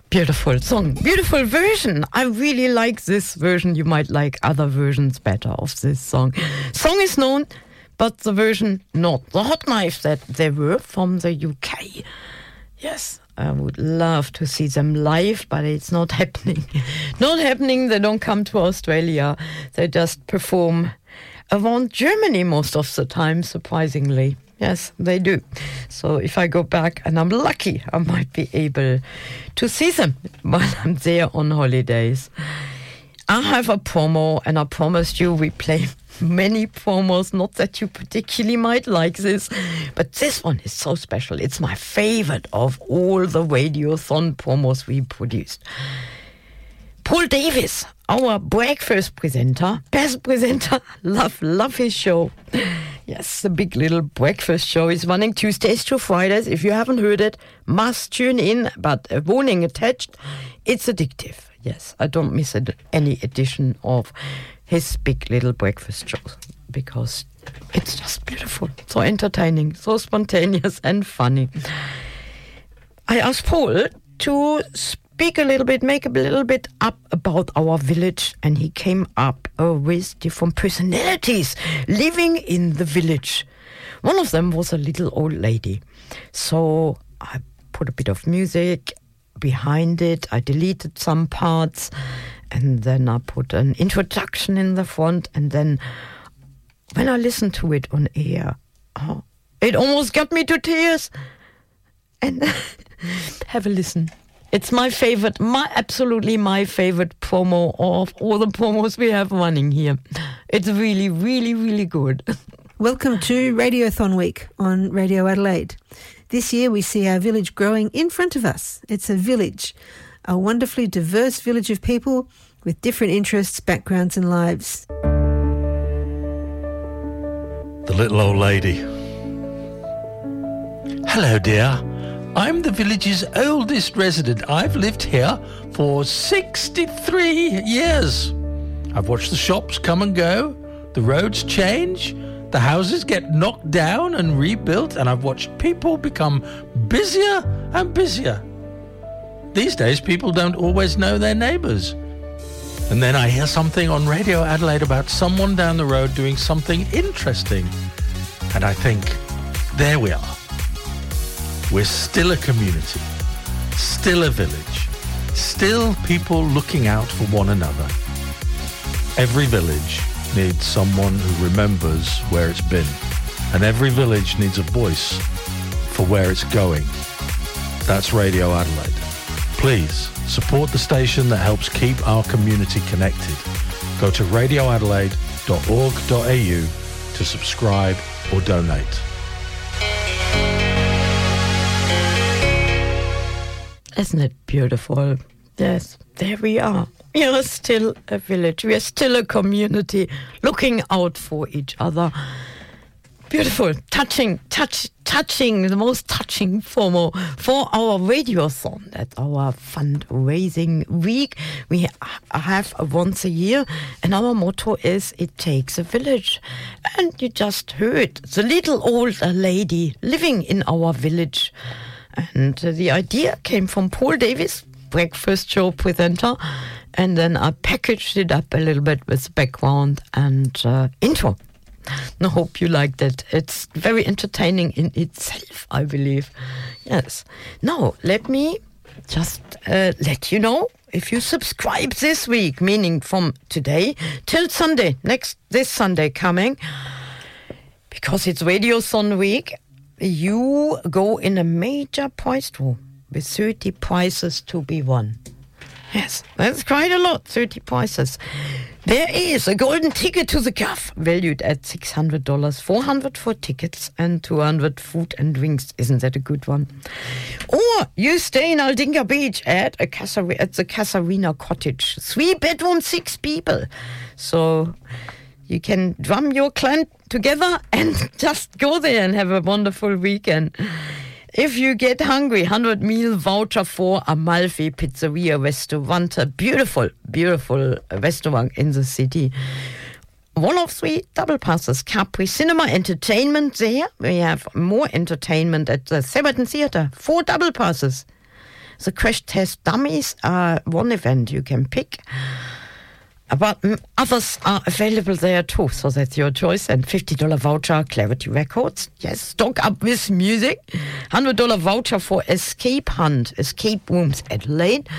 Beautiful song, beautiful version. I really like this version. You might like other versions better of this song. Song is known, but the version not. The Hot Knife that they were from the UK. Yes, I would love to see them live, but it's not happening. Not happening. They don't come to Australia. They just perform around Germany most of the time, surprisingly. Yes, they do. So if I go back and I'm lucky, I might be able to see them while I'm there on holidays. I have a promo, and I promised you we play many promos. Not that you particularly might like this, but this one is so special. It's my favorite of all the Radiothon promos we produced. Paul Davis, our breakfast presenter, best presenter, love his show. Yes, the Big Little Breakfast Show is running Tuesdays to Fridays. If you haven't heard it, must tune in, but a warning attached, it's addictive. Yes, I don't miss any edition of his Big Little Breakfast Show because it's just beautiful, so entertaining, so spontaneous and funny. I asked Paul to speak a little bit, make a little bit up about our village, and he came up with different personalities living in the village. One of them was a little old lady. So I put a bit of music behind it. I deleted some parts, and then I put an introduction in the front, and then when I listened to it on air, it almost got me to tears. And have a listen. It's my favorite, absolutely my favorite promo of all the promos we have running here. It's really, really, really good. Welcome to Radiothon Week on Radio Adelaide. This year we see our village growing in front of us. It's a village, a wonderfully diverse village of people with different interests, backgrounds and lives. The little old lady. Hello, dear. I'm the village's oldest resident. I've lived here for 63 years. I've watched the shops come and go, the roads change, the houses get knocked down and rebuilt, and I've watched people become busier and busier. These days, people don't always know their neighbours. And then I hear something on Radio Adelaide about someone down the road doing something interesting. And I think, there we are. We're still a community, still a village, still people looking out for one another. Every village needs someone who remembers where it's been, and every village needs a voice for where it's going. That's Radio Adelaide. Please support the station that helps keep our community connected. Go to radioadelaide.org.au to subscribe or donate. Isn't it beautiful? Yes, there we are. We are still a village. We are still a community looking out for each other. Beautiful, touching, the most touching promo for our Radiothon. That's our fundraising week. We have once a year, and our motto is, it takes a village. And you just heard the little old lady living in our village. And the idea came from Paul Davis, breakfast show presenter, and then I packaged it up a little bit with background and intro. I hope you liked it. It's very entertaining in itself, I believe. Yes. Now, let me just let you know, if you subscribe this week, meaning from today till Sunday, this Sunday coming, because it's Radiothon week, you go in a major prize draw with 30 prizes to be won. Yes, that's quite a lot, 30 prizes. There is a golden ticket to the Gaff, valued at $600, $400 for tickets and $200 food and drinks. Isn't that a good one? Or you stay in Aldinga Beach at the Casuarina Cottage. 3 bedrooms, 6 people. So you can drum your clan together and just go there and have a wonderful weekend. If you get hungry, 100 meal voucher for Amalfi Pizzeria Restaurant. A beautiful, beautiful restaurant in the city. 1 of 3 double passes. Capri Cinema Entertainment there. We have more entertainment at the Sheraton Theatre. 4 double passes. The crash test dummies are one event you can pick. But others are available there too, so that's your choice. And $50 voucher, Clarity Records. Yes, stock up with music. $100 voucher for Escape Hunt, Escape Rooms Adelaide.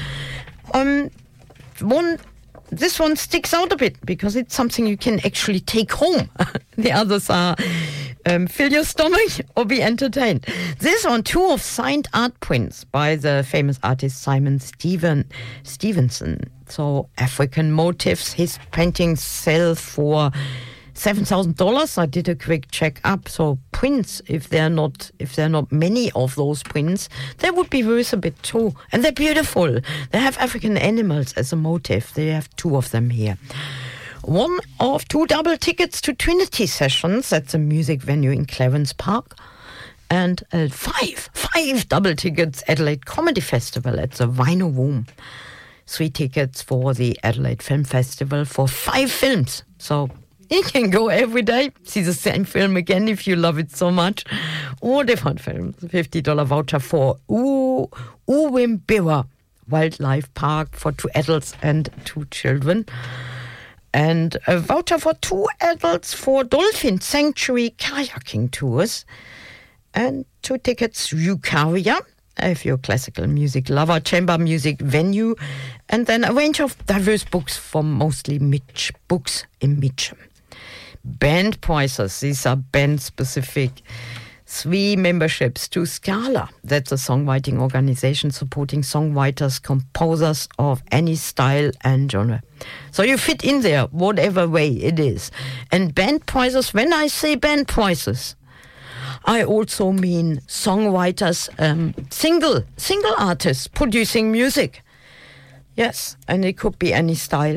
This one sticks out a bit because it's something you can actually take home. The others are fill your stomach or be entertained. This one, 2 of signed art prints by the famous artist Simon Stevenson. So African motifs. His paintings sell for $7,000. I did a quick check up. So prints, if there are not many of those prints, they would be worth a bit too. And they're beautiful. They have African animals as a motif. They have 2 of them here. 1 of 2 double tickets to Trinity Sessions. That's a music venue in Clarence Park. And 5 double tickets Adelaide Comedy Festival at the Vinyl Room. 3 tickets for the Adelaide Film Festival for 5 films. So you can go every day, see the same film again if you love it so much. Or different films. $50 voucher for Uwimbira Wildlife Park for 2 adults and 2 children. And a voucher for 2 adults for Dolphin Sanctuary kayaking tours. And 2 tickets Eucaria, if you're a classical music lover, chamber music venue. And then a range of diverse books from mostly Mitch books in Mitcham. Band prices, these are band-specific. 3 memberships to Scala. That's a songwriting organization supporting songwriters, composers of any style and genre. So you fit in there, whatever way it is. And band prices, when I say band prices, I also mean songwriters, single artists producing music. Yes, and it could be any style.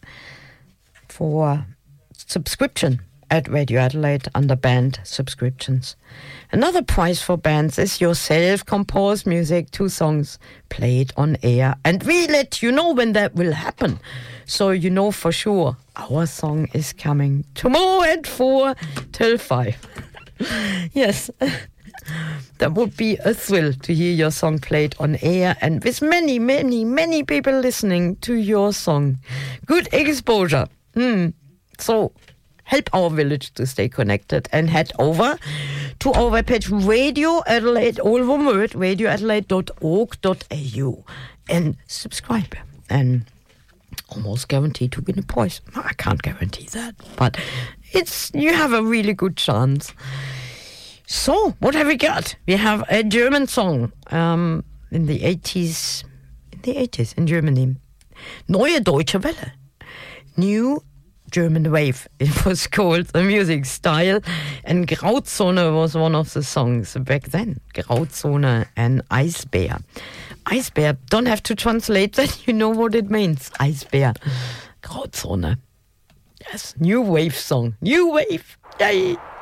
For subscription at Radio Adelaide under band subscriptions. Another prize for bands is your self-composed music, 2 songs played on air. And we let you know when that will happen. So you know for sure our song is coming tomorrow at 4 till 5. Yes, that would be a thrill to hear your song played on air and with many, many, many people listening to your song. Good exposure. So help our village to stay connected and head over to our webpage Radio Adelaide, all one word, radioadelaide.org.au, and subscribe. And almost guaranteed to win a prize. I can't guarantee that, but you have a really good chance. So, what have we got? We have a German song in the 80s in Germany. Neue Deutsche Welle. New German Wave, it was called, the music style. And Grauzone was one of the songs back then. Grauzone and Eisbär. Eisbär, don't have to translate that, you know what it means. Eisbär. Grauzone. Yes, new wave song. New wave. Yay!